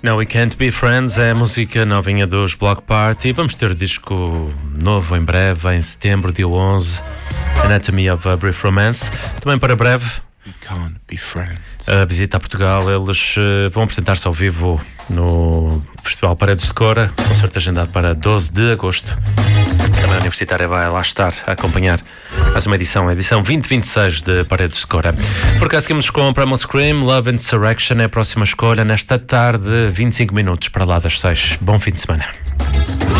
No We Can't Be Friends é a música novinha dos Block Party. Vamos ter disco novo em breve, em setembro, dia 11, Anatomy of a Brief Romance. Também para breve, We can't be friends. a visita a Portugal. Eles vão apresentar-se ao vivo no Festival Paredes de Cora, concerto agendado para 12 de agosto. Também a Universitária vai lá estar a acompanhar mais uma edição, a edição 2026 de Paredes de Cora. Por cá seguimos com Primal Scream, Love Insurrection é a próxima escolha nesta tarde, 25 minutos para lá das 6. Bom fim de semana.